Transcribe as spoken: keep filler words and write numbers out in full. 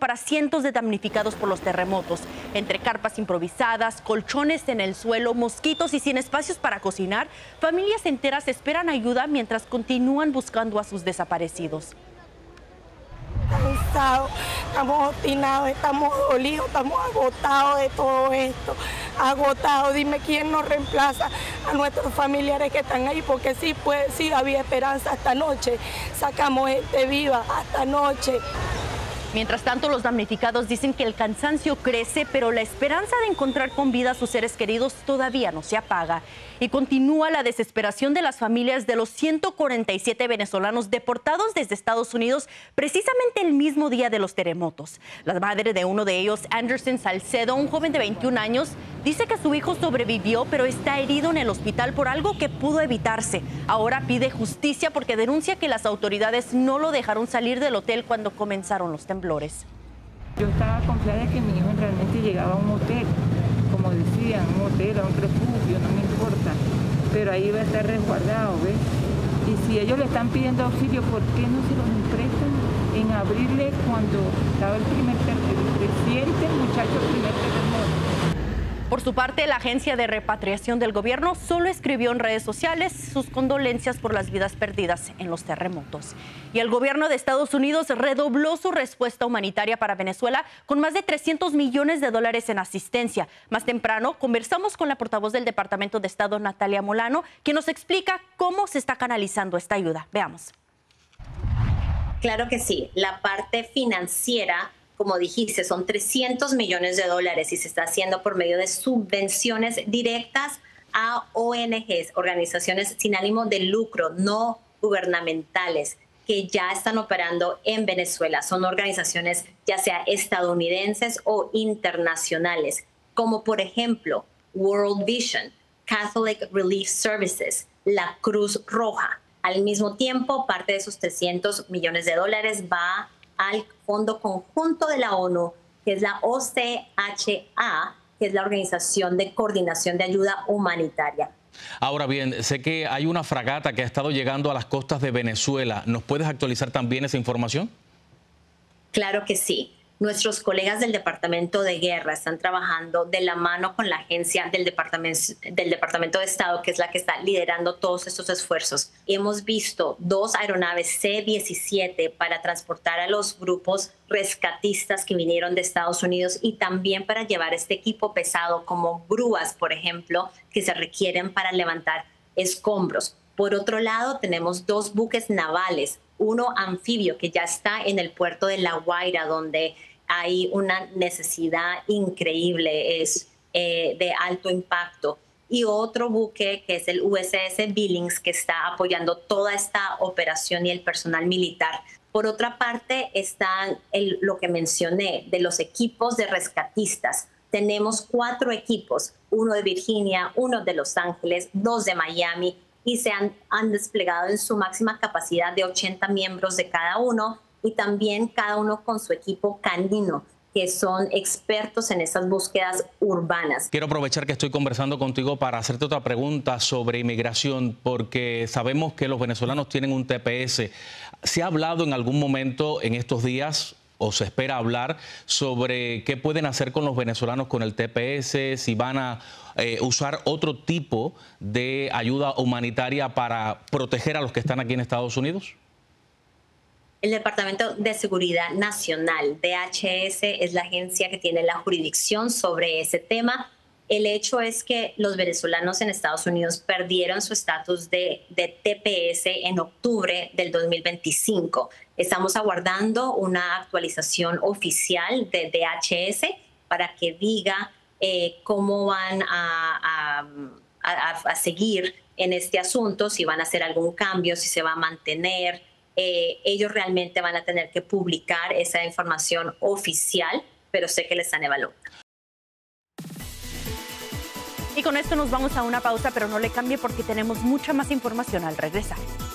para cientos de damnificados por los terremotos. Entre carpas improvisadas, colchones en el suelo, mosquitos y sin espacios para cocinar, familias enteras esperan ayuda mientras continúan buscando a sus desaparecidos. Cansados, estamos obstinados, estamos dolidos, estamos agotados de todo esto, agotados. Dime quién nos reemplaza a nuestros familiares que están ahí, porque sí, pues, sí había esperanza hasta anoche, sacamos gente viva hasta anoche. Mientras tanto, los damnificados dicen que el cansancio crece, pero la esperanza de encontrar con vida a sus seres queridos todavía no se apaga. Y continúa la desesperación de las familias de los ciento cuarenta y siete venezolanos deportados desde Estados Unidos precisamente el mismo día de los terremotos. La madre de uno de ellos, Anderson Salcedo, un joven de veintiún años, dice que su hijo sobrevivió, pero está herido en el hospital por algo que pudo evitarse. Ahora pide justicia porque denuncia que las autoridades no lo dejaron salir del hotel cuando comenzaron los temblores. Yo estaba confiada de que mi hijo realmente llegaba a un hotel, como decían, un hotel, a un refugio, no me importa, pero ahí va a estar resguardado, ¿ves? Y si ellos le están pidiendo auxilio, ¿por qué no se los prestan en abrirle cuando estaba el primer terremoto, reciente muchacho, el primer terremoto? Por su parte, la Agencia de Repatriación del Gobierno solo escribió en redes sociales sus condolencias por las vidas perdidas en los terremotos. Y el gobierno de Estados Unidos redobló su respuesta humanitaria para Venezuela con más de trescientos millones de dólares en asistencia. Más temprano, conversamos con la portavoz del Departamento de Estado, Natalia Molano, quien nos explica cómo se está canalizando esta ayuda. Veamos. Claro que sí. La parte financiera, como dijiste, son trescientos millones de dólares y se está haciendo por medio de subvenciones directas a O N Ges, organizaciones sin ánimo de lucro, no gubernamentales, que ya están operando en Venezuela. Son organizaciones ya sea estadounidenses o internacionales, como por ejemplo World Vision, Catholic Relief Services, la Cruz Roja. Al mismo tiempo, parte de esos trescientos millones de dólares va al Fondo Conjunto de la ONU, que es la O C H A, que es la Organización de Coordinación de Ayuda Humanitaria. Ahora bien, sé que hay una fragata que ha estado llegando a las costas de Venezuela. ¿Nos puedes actualizar también esa información? Claro que sí. Nuestros colegas del Departamento de Guerra están trabajando de la mano con la agencia del Departamento, del Departamento de Estado, que es la que está liderando todos estos esfuerzos. Hemos visto dos aeronaves C diecisiete para transportar a los grupos rescatistas que vinieron de Estados Unidos y también para llevar este equipo pesado como grúas, por ejemplo, que se requieren para levantar escombros. Por otro lado, tenemos dos buques navales, uno anfibio que ya está en el puerto de La Guaira, donde hay una necesidad increíble, es eh, de alto impacto, y otro buque que es el U S S Billings, que está apoyando toda esta operación y el personal militar. Por otra parte, están el, lo que mencioné de los equipos de rescatistas. Tenemos cuatro equipos, uno de Virginia, uno de Los Ángeles, dos de Miami, y se han, han desplegado en su máxima capacidad de ochenta miembros de cada uno, y también cada uno con su equipo canino, que son expertos en esas búsquedas urbanas. Quiero aprovechar que estoy conversando contigo para hacerte otra pregunta sobre inmigración, porque sabemos que los venezolanos tienen un T P S. ¿Se ha hablado en algún momento en estos días, o se espera hablar, sobre qué pueden hacer con los venezolanos con el T P S, si van a eh, usar otro tipo de ayuda humanitaria para proteger a los que están aquí en Estados Unidos? El Departamento de Seguridad Nacional, D H S, es la agencia que tiene la jurisdicción sobre ese tema. El hecho es que los venezolanos en Estados Unidos perdieron su estatus de, de T P S en octubre del dos mil veinticinco. Estamos aguardando una actualización oficial de D H S para que diga eh, cómo van a, a, a, a seguir en este asunto, si van a hacer algún cambio, si se va a mantener. Eh, ellos realmente van a tener que publicar esa información oficial, pero sé que la están evaluando. Y con esto nos vamos a una pausa, pero no le cambie porque tenemos mucha más información al regresar.